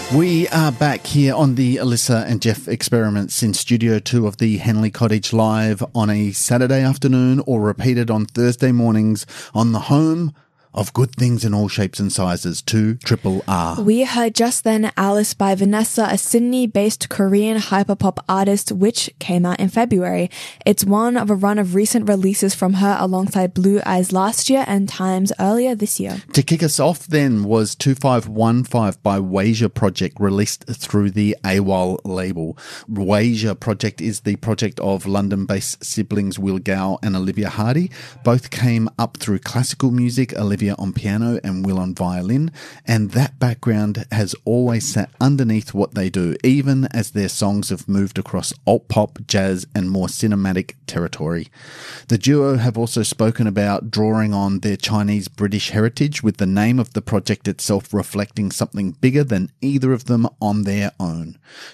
We are back here on the Alyssa and Jeff Experiments in Studio 2 of the Henley Cottage live on a Saturday afternoon or repeated on Thursday mornings on the home of good things in all shapes and sizes, 2RRR. We heard just then Alice by Vanessa, a Sydney-based Korean hyperpop artist, which came out in February. It's one of a run of recent releases from her alongside Blue Eyes last year and Times earlier this year. To kick us off then was 2515 by Wasia Project, released through the AWOL label. Wasia Project is the project of London-based siblings Will Gow and Olivia Hardy. Both came up through classical music, Olivia on piano and Will on violin, and that background has always sat underneath what they do, even as their songs have moved across alt-pop, jazz and more cinematic territory. The duo have also spoken about drawing on their Chinese-British heritage, with the name of the project itself reflecting something bigger than either of them on their own.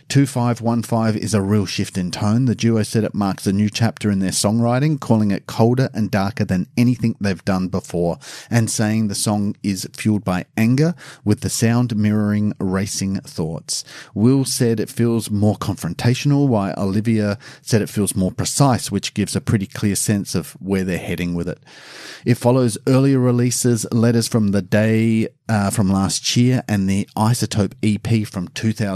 2515 is a real shift in tone. The duo said it marks a new chapter in their songwriting, calling it colder and darker than anything they've done before, and saying the song is fueled by anger, with the sound mirroring racing thoughts. Will said it feels more confrontational, while Olivia said it feels more precise, which gives a pretty clear sense of where they're heading with it. It follows earlier releases, Letters from the Day from last year, and the Isotope EP from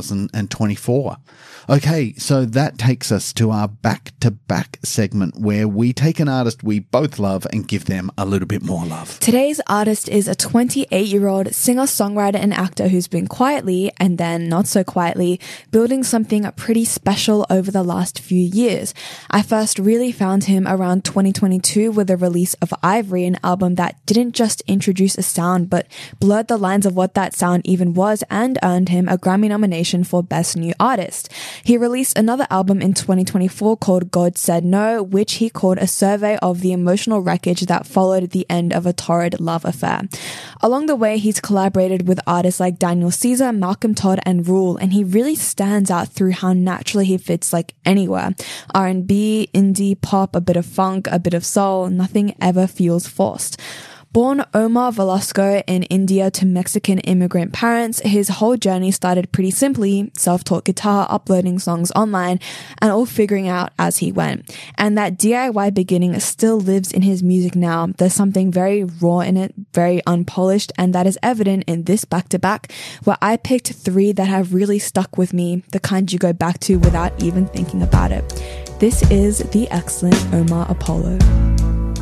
2024. Okay, so that takes us to our back-to-back segment, where we take an artist we both love and give them a little bit more love. Today's artist is a 28-year-old singer-songwriter and actor who's been quietly, and then not so quietly, building something pretty special over the last few years. I first really found him around 2022 with the release of Ivory, an album that didn't just introduce a sound, but blurred the lines of what that sound even was, and earned him a Grammy nomination for Best New Artist. He released another album in 2024 called God Said No, which he called a survey of the emotional wreckage that followed the end of a torrid love affair. Along the way, he's collaborated with artists like Daniel Caesar, Malcolm Todd, and Rule, and he really stands out through how naturally he fits like anywhere. R&B, indie, pop, a bit of funk, a bit of soul, nothing ever feels forced. Born Omar Velasco in India to Mexican immigrant parents, his whole journey started pretty simply: self-taught guitar, uploading songs online, and all figuring out as he went. And that DIY beginning still lives in his music now. There's something very raw in it, very unpolished, and that is evident in this back-to-back, where I picked 3 that have really stuck with me, the kind you go back to without even thinking about it. This is the excellent Omar Apollo.